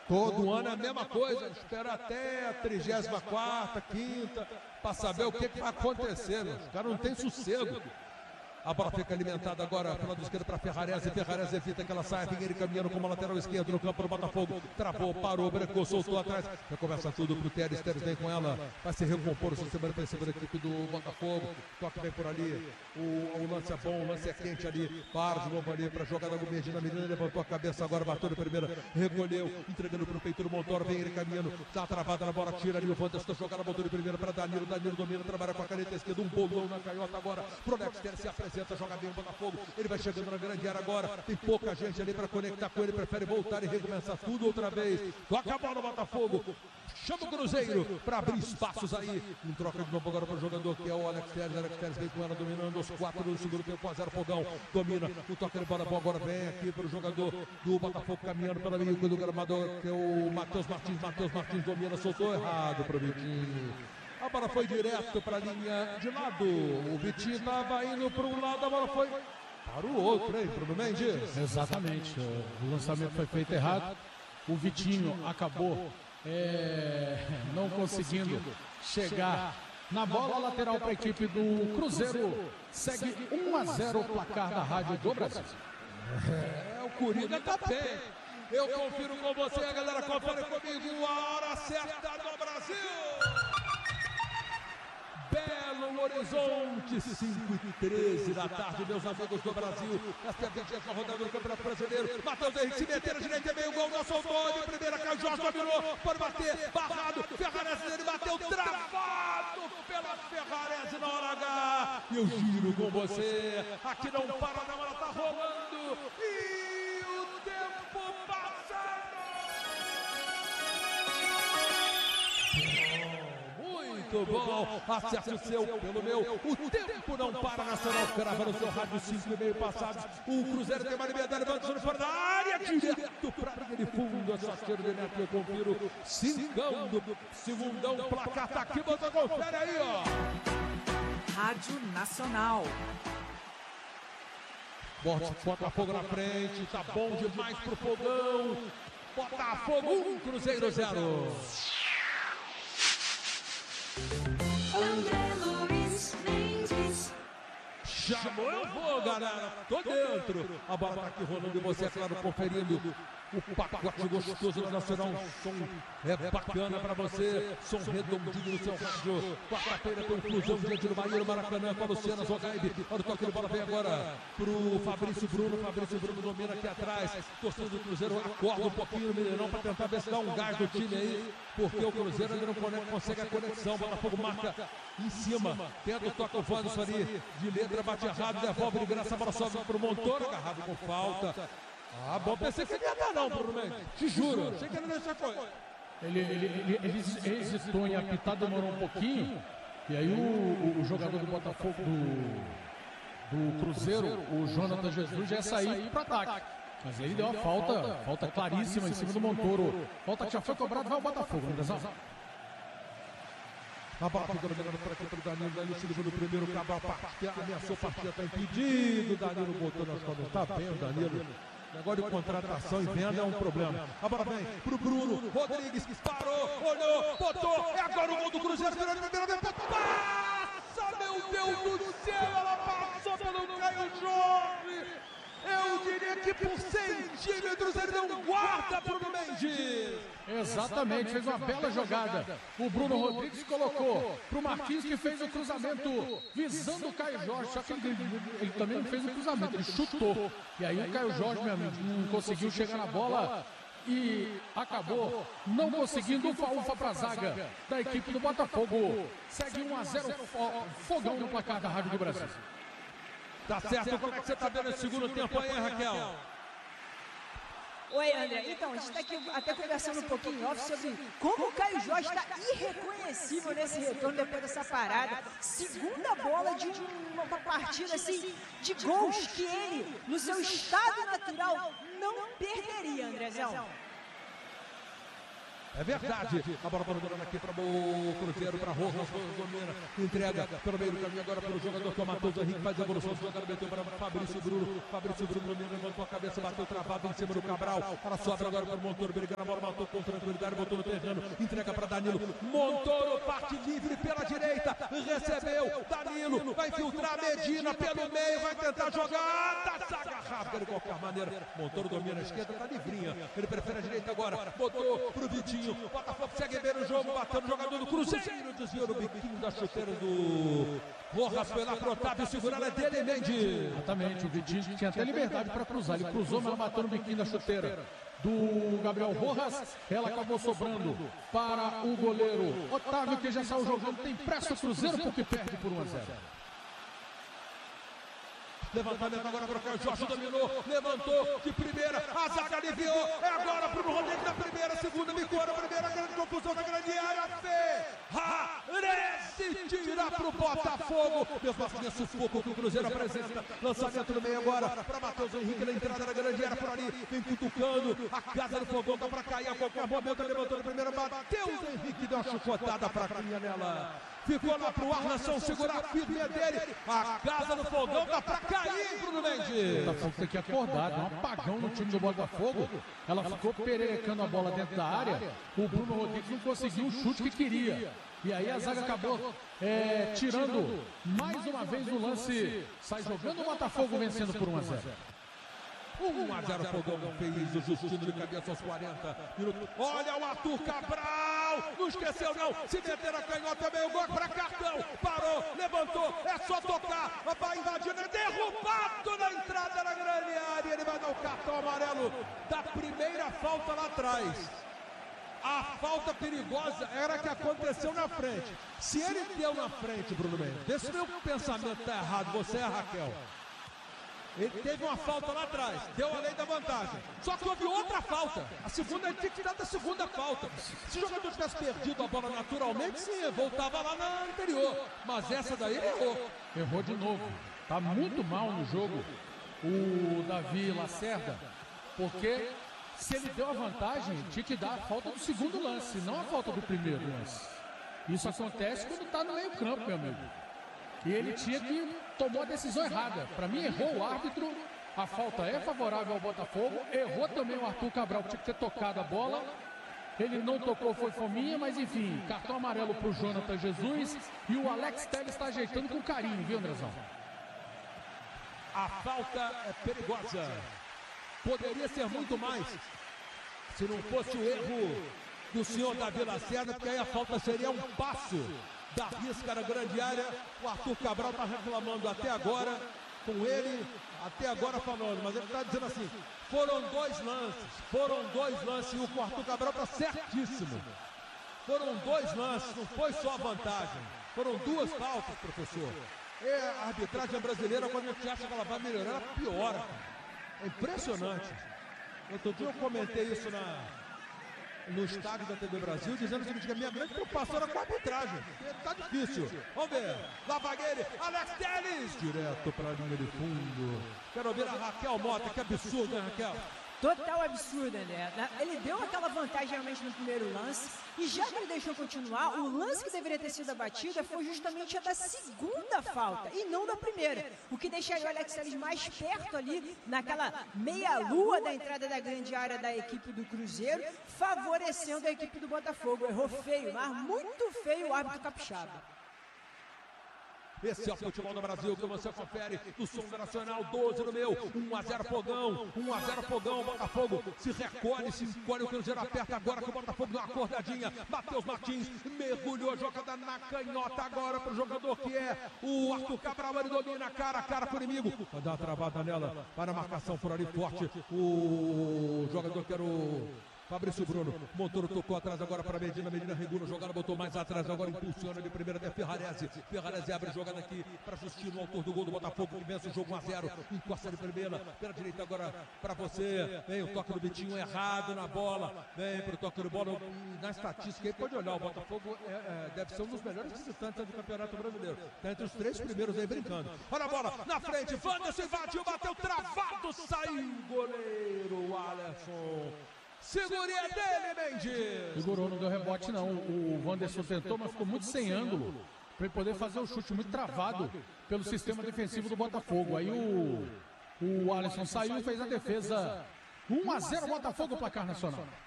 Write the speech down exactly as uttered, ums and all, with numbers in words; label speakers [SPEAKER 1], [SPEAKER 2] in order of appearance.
[SPEAKER 1] Todo ano é a mesma coisa, espera até a trigésima quarta, quinta, para saber o que, que vai acontecer. Os caras não têm sossego. A bola fica alimentada agora pela lado esquerdo para Ferrarese. Ferrarese evita que ela saia. Figueira caminhando como lateral esquerdo no campo do Botafogo. Travou, parou, brecou, soltou atrás. Recomeça tudo pro Teres. Teres vem com ela. Vai se recompor o sistema defensivo da equipe do Botafogo. Toque vem por ali. O, o lance é bom, o lance é quente ali. Para de novo ali para a jogada Gomes. Na menina levantou a cabeça agora, bateu de primeira. Recolheu, entregando pro peito do Montoro. Vem ele caminhando. Tá travada na bola, tira ali o Wanderson. Jogada, botou de primeira para Danilo. Danilo domina, trabalha com a caneta esquerda. Um bolão na canhota agora. Pro Alex Teres se apresenta. Joga bem o Botafogo, ele vai chegando na grande área agora, tem pouca gente ali para conectar com ele, prefere voltar e recomeçar tudo outra vez. Toca a bola no Botafogo, chama o Cruzeiro para abrir espaços aí, em troca de novo agora para o jogador que é o Alex Teres. Alex Teres vem com ela dominando os quatro do segundo tempo, a zero Fogão, domina, o toque de bola bom agora vem aqui para o jogador do Botafogo caminhando pela meio do gramado, que é o Matheus Martins. Matheus Martins domina, soltou errado para o Vitinho. A bola foi direto para a linha de lado. O Vitinho estava indo para um lado, a bola foi para o outro, hein, Bruno Mendes?
[SPEAKER 2] Exatamente, o lançamento foi feito errado. O Vitinho acabou é, não conseguindo chegar na bola lateral para a equipe do Cruzeiro. Segue um a zero o placar da Rádio do Brasil.
[SPEAKER 1] É, o Coringa tá bem. Eu confiro com você, a galera confere comigo. A hora certa do Brasil. Belo Horizonte, cinco e treze da tarde, meus amigos do Brasil. Esta é a vigésima rodada do Campeonato Brasileiro. Matheus Henrique se meter, a direita, meio gol, não soltou. De primeira, caiu Jorge, dominou, pode bater, barrado. Ferrarese dele bateu, travado pela Ferrarese na hora H. E eu giro com você. Aqui não para, não, ela tá rolando. E o tempo passando. Muito bom, acerte o seu pelo meu. O tempo não para, Nacional crava no seu rádio, cinco e meio passados. O Cruzeiro tem uma liberdade, levanta fora da área, direto para a linha de fundo. Essa tiro de neto, eu confiro. Cincão do segundão, placar tá aqui, você confere aí, ó.
[SPEAKER 3] Rádio Nacional.
[SPEAKER 1] Botafogo na frente, tá bom demais pro Fogão. Botafogo um, Cruzeiro zero.
[SPEAKER 4] André Luiz Mendes.
[SPEAKER 1] Chamou, eu vou, galera. Tô dentro. A bola tá aqui rolando e você, é claro, conferindo o pacote gostoso do Nacional. Som é bacana pra você. Som redondinho no seu rádio. Quarta-feira tem inclusão diante do Bahia, no Maracanã, com a Luciana Zogaib. Olha o toque de bola, vem agora pro Fabrício Bruno. Fabrício Bruno domina aqui atrás. Torcendo do Cruzeiro, acorda um pouquinho no Mineirão pra tentar ver se dá um gás do time aí. Porque o Cruzeiro ainda não consegue a conexão. O Botafogo marca em cima. Tenta o toque, o Wanderson ali de letra, bate errado, devolve de graça, a bola sobe pro Montoro, agarrado com falta. Ah, bom, pensei que ele ia dar não, Bruno Mendes. Te juro, achei que ele não ia coisa.
[SPEAKER 2] Ele, ele, ele, ele hesitou em apitar, demorou um pouquinho. E aí o, o, o jogador do Botafogo, do, do Cruzeiro, o Jonathan Jesus, já ia sair para ataque. Mas ele deu uma falta, falta claríssima em cima do Montoro. Falta que já foi cobrada, vai o Botafogo, Andrezão.
[SPEAKER 1] A bola fica dominando por aqui pelo Danilo. Danilo se livrou do primeiro, Cabral parte, ameaçou partir, está impedido. Danilo botou nas costas, está bem o Danilo. Negócio de contratação e venda é um problema. A bola vem pro Bruno Rodrigues, parou, olhou, botou. É agora o gol do Cruzeiro, virou de primeira vez. Passa, meu Deus do céu, ela passou pelo Caio Jorge. Eu diria que por centímetros ele não guarda Bruno Mendes.
[SPEAKER 2] Exatamente, fez uma bela jogada. O Bruno Rodrigues colocou pro Marquinhos, que fez o cruzamento visando o Caio Jorge. Só que ele, ele também não fez o cruzamento, ele chutou. E aí o Caio Jorge, meu amigo, não conseguiu chegar na bola e acabou não conseguindo ufa-ufa para a zaga da equipe do Botafogo. Segue um a zero Fogão no placar da Rádio do Brasil.
[SPEAKER 1] Tá certo, como é que você tá vendo esse segundo tempo aí, Raquel?
[SPEAKER 3] Oi, André. Então, a gente está aqui até conversando um pouquinho off sobre como o Caio Jorge está irreconhecível nesse retorno depois dessa parada. Segunda bola de uma partida assim, de gols que ele, no seu estado natural, não perderia, Andrezão.
[SPEAKER 1] É verdade. A bola para aqui para o Cruzeiro, para Rojas, domina, entrega pelo meio do caminho agora para o jogador que é o Matheus Henrique, faz a evolução do jogador, meteu para Fabrício Bruno. Fabrício Bruno domina, levantou a cabeça, bateu travado em cima do Cabral. Ela sobra agora para o Montoro, brigando a bola, matou com tranquilidade, botou no terreno, entrega para Danilo. Montoro parte livre pela direita, recebeu. Danilo vai filtrar Medina pelo meio, vai tentar jogar. Tá agarrado de qualquer maneira. Montoro domina a esquerda, tá livrinha. Ele prefere a direita agora, botou pro Vitinho. Botafogo segue bem no jogo, batendo o jogador do Cruzeiro, desviou no biquinho da chuteira do Rojas, foi lá pro Otávio, segurando é dele, Mendes.
[SPEAKER 2] Exatamente, o Vitinho tinha até liberdade para cruzar, ele cruzou, mas bateu no biquinho da chuteira do Gabriel Rojas, ela acabou sobrando para o goleiro Otávio, que já saiu jogando, tem pressa o Cruzeiro porque perde por um a zero.
[SPEAKER 1] Levantamento agora para o Caio Jorge, dominou, levantou de primeira, a zaga aliviou, é agora para o Rodrigo na primeira, segunda, bicou na primeira, grande confusão da grande área, Ferrarese tira para o Botafogo, mesmo assim é sufoco que o Cruzeiro apresenta, lançamento no meio agora para Matheus Henrique na entrada da grande área por ali, vem cutucando, a casa do Fogão tá para cair a qualquer momento, levantou na primeira, Matheus Henrique deu uma chucotada fraquinha nela. Ficou lá pro Arnação segurar a firme dele. A casa do Fogão tá pra cair, Bruno Mendes.
[SPEAKER 2] O Botafogo tem que acordar, deu um apagão no time do Botafogo. Ela ficou pererecando a bola dentro da área. O Bruno Rodrigues não conseguiu o chute que queria. E aí a zaga acabou é, tirando mais uma vez o lance. Sai jogando o Botafogo vencendo por um a zero.
[SPEAKER 1] um a zero Fogão fez o Justino de cabeça aos quarenta minutos. Olha o Arthur Cabral, não esqueceu não, se meter a canhota meio gol para cartão, parou, levantou, é só tocar, vai invadindo, é derrubado na entrada da grande área, ele vai dar o cartão amarelo da primeira falta lá atrás. A falta perigosa era a que aconteceu na frente. Se ele deu na frente, Bruno Mendes, vê se meu pensamento está errado, você é a Raquel. Ele teve uma falta lá atrás, deu a lei da vantagem. Só que houve outra falta. A segunda, ele tinha que dar da segunda falta. Se o jogador tivesse perdido a bola naturalmente, sim, voltava lá na anterior. Mas essa daí ele errou.
[SPEAKER 2] Errou de novo. Tá muito mal no jogo o Davi Lacerda, porque se ele deu a vantagem, tinha que dar a falta do segundo lance, não a falta do primeiro lance. Isso acontece quando tá no meio campo, meu amigo. E ele tinha que tomou a decisão errada. Para mim, errou o árbitro. A falta é favorável ao Botafogo. Errou também o Arthur Cabral, que tinha que ter tocado a bola. Ele não tocou, foi fominha, mas enfim, cartão amarelo para o Jonathan Jesus. E o Alex Telles está ajeitando com carinho, viu, Andrezão?
[SPEAKER 1] A falta é perigosa. Poderia ser muito mais se não fosse o erro do senhor Davi Lacerda, porque aí a falta seria um passo da risca na grande área. O Arthur Cabral está reclamando até agora, com ele, até agora falando, mas ele está dizendo assim, foram dois lances, foram dois lances, e o Arthur Cabral está certíssimo. Foram dois lances, não foi só a vantagem, foram duas faltas, professor. E a arbitragem brasileira, quando a gente acha que ela vai melhorar, ela piora. É impressionante. Outro dia eu comentei isso na... no estádio da T V Brasil, dizendo o seguinte, que a minha grande preocupação era com a arbitragem. Tá difícil. Vamos ver. Lá vai ele, Alex Telles, direto para a linha de fundo. Quero ouvir a Raquel Mota, que absurdo, né, Raquel?
[SPEAKER 3] Total absurdo, né? Ele deu aquela vantagem realmente no primeiro lance, e já que ele deixou continuar, o lance que deveria ter sido abatido foi justamente a da segunda falta, e não da primeira, o que deixaria o Alex Telles mais perto ali, naquela meia-lua da entrada da grande área da equipe do Cruzeiro, favorecendo a equipe do Botafogo. Errou feio, mas muito feio o árbitro capixaba.
[SPEAKER 1] Esse é o futebol do Brasil que você confere no som da Nacional, doze no meu, um a zero Fogão, um a zero Fogão, Botafogo se recolhe, se encolhe, o Cruzeiro aperta agora que o Botafogo deu uma acordadinha, Matheus Martins mergulhou, jogada na canhota agora para o jogador que é o Arthur Cabral, ele domina cara a cara com o inimigo, vai dar uma travada nela, para a marcação por ali forte, o jogador que era o... Fabrício Bruno, Montoro tocou atrás agora para Medina, Medina regula a jogada, botou mais atrás, agora impulsiona de primeira até Ferrarese, Ferrarese abre a jogada aqui para Justino, autor do gol do Botafogo, que vence o jogo um a zero, encosta de primeira, pela direita agora para você, vem o toque do Vitinho errado na bola, vem para o toque do bola, na estatística aí pode olhar, o Botafogo é, é, deve ser um dos melhores visitantes do Campeonato Brasileiro, está entre os três primeiros aí brincando, olha a bola, na frente, Wanderson invadiu, bateu travado, saiu o goleiro Alisson. Segurinha dele, Mendes.
[SPEAKER 2] Segurou, não deu rebote não. O Wanderson tentou, mas ficou muito sem ângulo para ele poder fazer o chute, muito travado pelo sistema defensivo do Botafogo. Aí o, o Alisson saiu e fez a defesa. um a zero Botafogo, placar nacional.